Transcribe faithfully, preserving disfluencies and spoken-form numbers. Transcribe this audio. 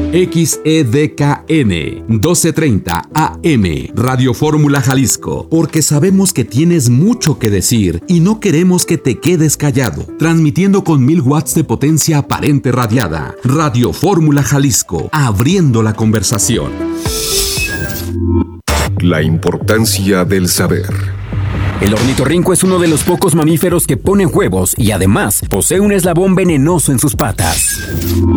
X E D K N doce treinta A M, Radio Fórmula Jalisco, porque sabemos que tienes mucho que decir y no queremos que te quedes callado. Transmitiendo con mil watts de potencia aparente radiada. Radio Fórmula Jalisco, abriendo la conversación. La importancia del saber. El ornitorrinco es uno de los pocos mamíferos que ponen huevos y además posee un eslabón venenoso en sus patas.